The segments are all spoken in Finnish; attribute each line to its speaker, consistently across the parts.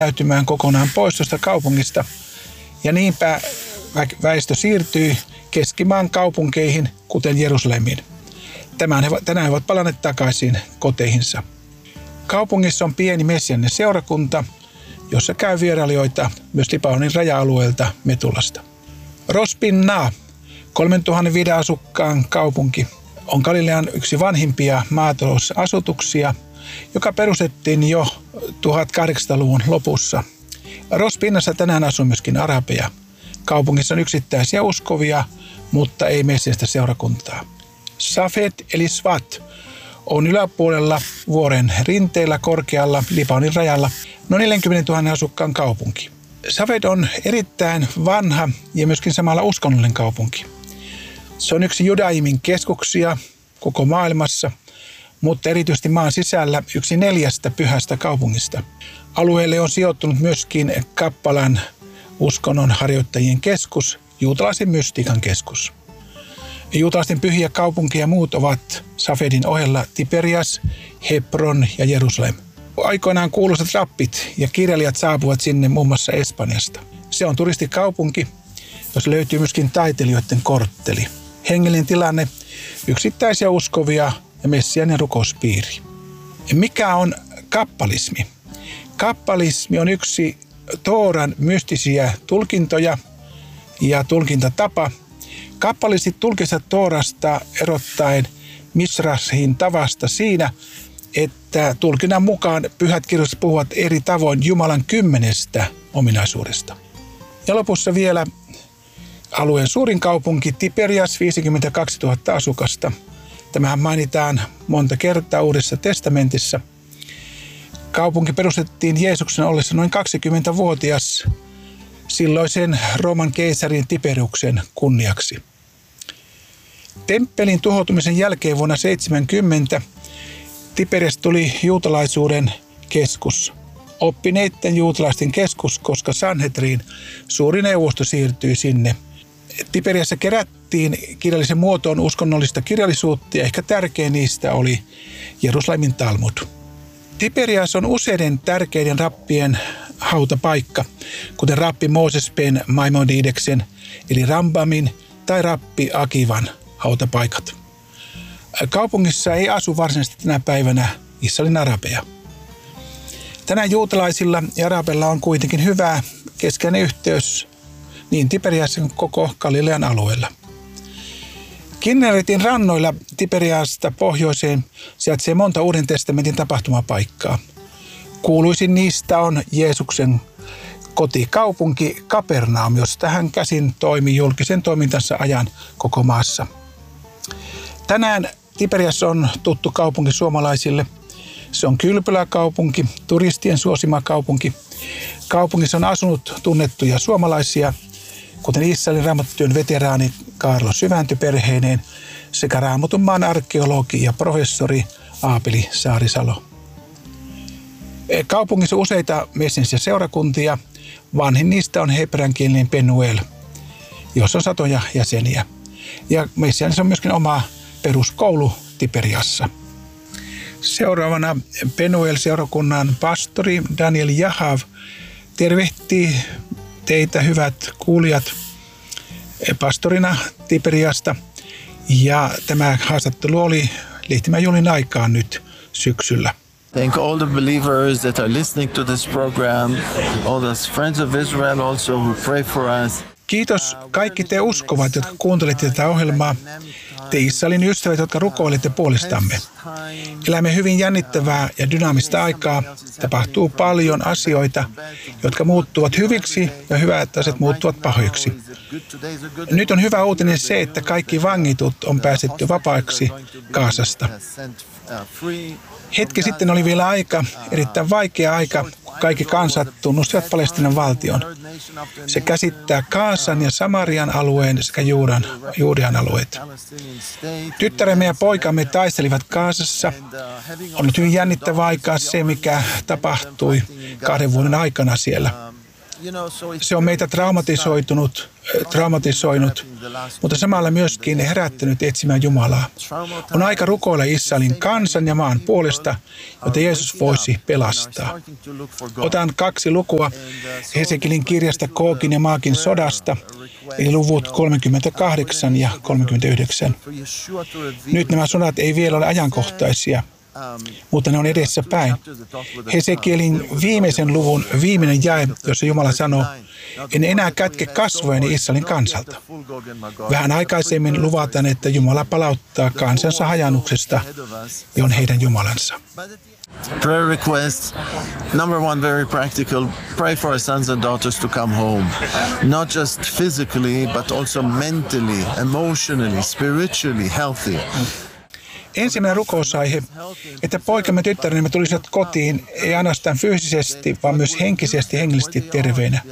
Speaker 1: täytymään kokonaan pois tuosta kaupungista. Ja niinpä väestö siirtyi keskimaan kaupunkeihin, kuten Jerusalemiin. Tänään he ovat palanneet takaisin koteihinsa. Kaupungissa on pieni messianinen seurakunta, jossa käy vierailijoita myös Libanonin raja-alueelta Metulasta. Rosh Pinna, 3005 asukkaan kaupunki, on Galilean yksi vanhimpia maatalousasutuksia, joka perustettiin jo 1800-luvun lopussa. Rosh Pinnassa tänään asuu myöskin arabeja. Kaupungissa on yksittäisiä uskovia, mutta ei messianista seurakuntaa. Safed eli Sfat on yläpuolella vuoren rinteellä korkealla Libanonin rajalla noin 40 000 asukkaan kaupunki. Safed on erittäin vanha ja myöskin samalla uskonnollinen kaupunki. Se on yksi judaismin keskuksia koko maailmassa, mutta erityisesti maan sisällä yksi 4 pyhästä kaupungista. Alueelle on sijoittunut myöskin Kappalan uskonnon harjoittajien keskus, juutalaisen mystiikan keskus. Juutalaisten pyhiä kaupunkeja muut ovat Safedin ohella Tiberias, Hebron ja Jerusalem. Aikoinaan kuuluisat rappit ja kirjailijat saapuvat sinne muun muassa Espanjasta. Se on turistikaupunki, jossa löytyy myöskin taiteilijoiden kortteli. Hengellinen tilanne, yksittäisiä uskovia ja messiaaninen rukouspiiri. Mikä on kappalismi? Kappalismi on yksi Tooran mystisiä tulkintoja ja tulkintatapa. Kappalistit tulkisivat Toorasta erottaen Misrashin tavasta siinä, että tulkinnan mukaan pyhät kirjoitukset puhuvat eri tavoin Jumalan 10 ominaisuudesta. Ja lopussa vielä alueen suurin kaupunki Tiberias, 52 000 asukasta. Tämähän mainitaan monta kertaa Uudessa testamentissa. Kaupunki perustettiin Jeesuksen ollessa noin 20-vuotias silloisen Rooman keisarin Tiberiuksen kunniaksi. Temppelin tuhoutumisen jälkeen vuonna 70 Tiberias tuli juutalaisuuden keskus. Oppineiden juutalaisten keskus, koska Sanhedrin suuri neuvosto siirtyi sinne. Tiberiassa kerättiin kirjallisen muotoon uskonnollista kirjallisuutta ja ehkä tärkein niistä oli Jerusalemin Talmud. Tiberias on useiden tärkeiden rappien hautapaikka, kuten rappi Mooses ben Maimonideksen eli Rambamin tai rappi Akivan hautapaikat. Kaupungissa ei asu varsinaisesti tänä päivänä Israelin arabeja. Tänään juutalaisilla ja arabeilla on kuitenkin hyvä keskeinen yhteys niin Tiberiasin koko Galilean alueella. Kinneretin rannoilla Tiberiasta pohjoiseen sijaitsee monta Uuden testamentin tapahtumapaikkaa. Kuuluisin niistä on Jeesuksen kotikaupunki Kapernaum, josta hän käsin toimi julkisen toimintansa ajan koko maassa. Tänään Tiberias on tuttu kaupunki suomalaisille. Se on kylpyläkaupunki, turistien suosima kaupunki. Kaupungissa on asunut tunnettuja suomalaisia, kuten Israelin raamattutyön veteraani Kaarlo Syvänty perheineen sekä Raamatun maan arkeologi ja professori Aapeli Saarisalo. Kaupungissa on useita messianisia seurakuntia. Vanhin niistä on hebreankielinen Penuel, jossa on satoja jäseniä. Ja messianissa on myöskin oma peruskoulu Tiberiassa. Seuraavana Penuel-seurakunnan pastori Daniel Jahav tervehtii teitä hyvät kuulijat pastorina Tiberiasta. Ja tämä haastattelu oli Lehtimän Julin aikaan nyt syksyllä.
Speaker 2: Thank all the believers that are listening to this program, all the friends of Israel also who pray for us.
Speaker 1: Kiitos kaikki te uskovat, jotka kuuntelitte tätä ohjelmaa. Te Israelin ystävät, jotka rukoilitte puolestamme. Elämme hyvin jännittävää ja dynaamista aikaa. Tapahtuu paljon asioita, jotka muuttuvat hyviksi ja hyvät asiat muuttuvat pahoiksi. Nyt on hyvä uutinen se, että kaikki vangitut on päästetty vapaiksi Gazasta. Hetki sitten oli vielä aika, erittäin vaikea aika, kun kaikki kansat tunnustivat Palestiinan valtion. Se käsittää Gazan ja Samarian alueen sekä Juudean alueet. Tyttäremme ja poikamme taistelivat Gazassa. On ollut hyvin jännittävää aikaa se, mikä tapahtui 2 vuoden aikana siellä. Se on meitä traumatisoinut, mutta samalla myöskin herättänyt etsimään Jumalaa. On aika rukoilla Israelin kansan ja maan puolesta, jotta Jeesus voisi pelastaa. Otan 2 lukua Hesekielin kirjasta Googin ja Maagin sodasta, eli luvut 38 ja 39. Nyt nämä sodat ei vielä ole ajankohtaisia, mutta ne on edessä päin. Hesekielin viimeisen luvun viimeinen jae, jossa Jumala sanoo, en enää kätke kasvojeni Israelin kansalta. Vähän aikaisemmin luvataan, että Jumala palauttaa kansansa hajannuksesta ja on heidän Jumalansa.
Speaker 2: Prayer requests. Number 1, very practical. Pray for our sons and daughters to come home. Not just physically, but also mentally, emotionally, spiritually healthy.
Speaker 1: Ensimmäinen rukousaihe, että poikamme ja tyttäremme tulisivat kotiin, ei ainoastaan fyysisesti, vaan myös henkisesti ja hengellisesti terveinä.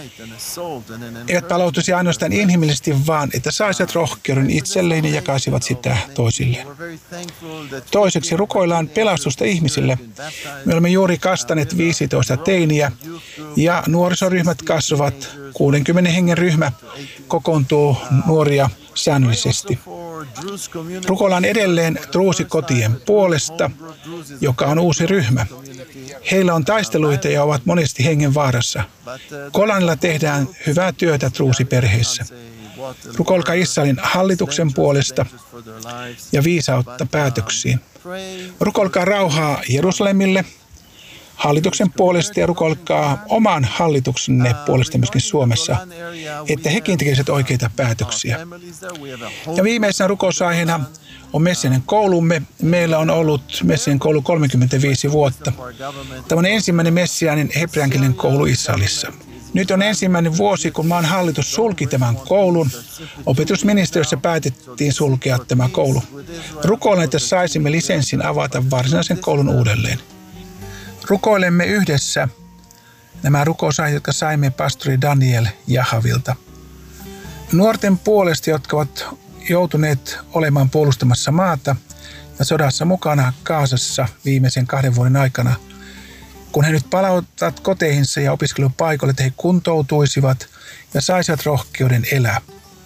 Speaker 1: Eivät palautuisi ainoastaan inhimillisesti, vaan että saisivat rohkeuden itselleen ja jakaisivat sitä toisilleen. Toiseksi rukoillaan pelastusta ihmisille. Me olemme juuri kastaneet 15 teiniä ja nuorisoryhmät kasvavat. 60 hengen ryhmä kokoontuu nuoria säännöllisesti. Rukoillaan edelleen druusikotien puolesta, joka on uusi ryhmä. Heillä on taisteluita ja ovat monesti hengen vaarassa. Kolanilla tehdään hyvää työtä druusiperheissä. Rukoilkaa Israelin hallituksen puolesta ja viisautta päätöksiin. Rukoilkaa rauhaa Jerusalemille hallituksen puolesta ja rukoilkaa oman hallituksenne puolesta myöskin Suomessa, että hekin tekisivät oikeita päätöksiä. Ja viimeisenä rukousaiheena on Messiaaninen koulumme. Meillä on ollut Messiaaninen koulu 35 vuotta. Tämä on ensimmäinen messiaaninen hebreankielinen koulu Israelissa. Nyt on ensimmäinen vuosi, kun maan hallitus sulki tämän koulun. Opetusministeriössä päätettiin sulkea tämä koulu. Rukoilen, että saisimme lisenssin avata varsinaisen koulun uudelleen. Rukoilemme yhdessä nämä rukousaiheet, jotka saimme pastori Daniel Jahavilta. Nuorten puolesta, jotka ovat joutuneet olemaan puolustamassa maata ja sodassa mukana Gazassa viimeisen 2 vuoden aikana, kun he nyt palauttavat koteihinsa ja opiskelupaikoille, että he kuntoutuisivat ja saisivat rohkeuden elää.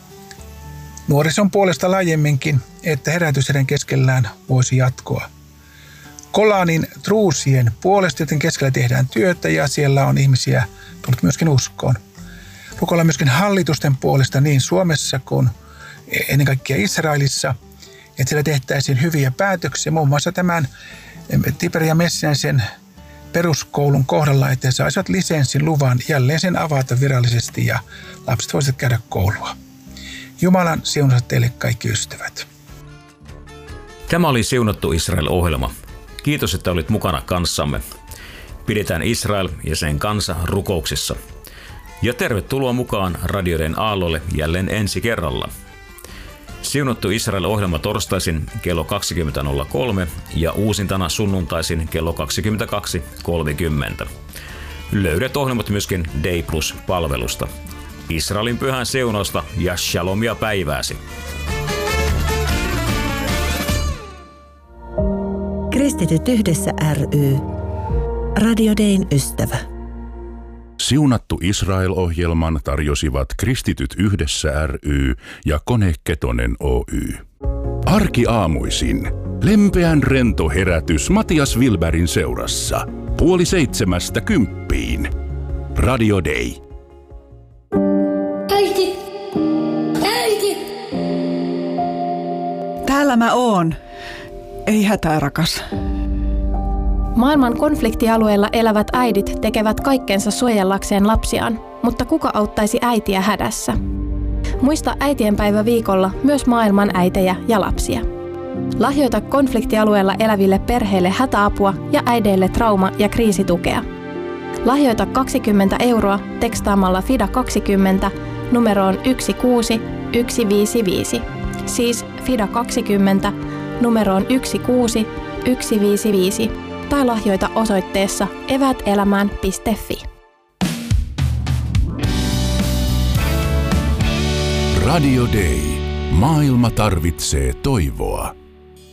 Speaker 1: Nuorison puolesta laajemminkin, että herätys heidän keskellään voisi jatkoa. Kolanin druusien puolesta, joten keskellä tehdään työtä ja siellä on ihmisiä tullut myöskin uskoon. Rukoillaan myöskin hallitusten puolesta niin Suomessa kuin ennen kaikkea Israelissa, että siellä tehtäisiin hyviä päätöksiä, muun muassa tämän Tiberia Messiaanisen peruskoulun kohdalla, että he saisivat lisenssin luvan jälleen sen avata virallisesti ja lapset voisivat käydä koulua. Jumalan siunat teille kaikki ystävät.
Speaker 3: Tämä oli Siunattu Israel-ohjelma. Kiitos, että olit mukana kanssamme. Pidetään Israel ja sen kansa rukouksissa. Ja tervetuloa mukaan radioiden aallolle jälleen ensi kerralla. Siunattu Israel-ohjelma torstaisin kello 20.03 ja uusintana sunnuntaisin kello 22.30. Löydät ohjelmat myöskin Day Plus-palvelusta. Israelin pyhän siunausta ja shalomia päivääsi.
Speaker 4: Kristityt yhdessä ry. Radio Dayn ystävä.
Speaker 5: Siunattu Israel-ohjelman tarjosivat Kristityt yhdessä ry ja Kone Ketonen Oy. Arkiaamuisin lempeän rento herätys Matias Wilbergin seurassa 6:30. Radio Day.
Speaker 6: Äiti! Äiti!
Speaker 7: Täällä mä oon. Ei hätää, rakas.
Speaker 8: Maailman konfliktialueilla elävät äidit tekevät kaikkensa suojellakseen lapsiaan, mutta kuka auttaisi äitiä hädässä? Muista äitienpäivä viikolla myös maailman äitejä ja lapsia. Lahjoita konfliktialueella eläville perheille hätäapua ja äideille trauma- ja kriisitukea. Lahjoita 20 € tekstaamalla FIDA20 numeroon 16155. Siis FIDA20 numeroon 16155 tai lahjoita osoitteessa evätelämään.fi.
Speaker 5: Radio Day. Maailma tarvitsee toivoa.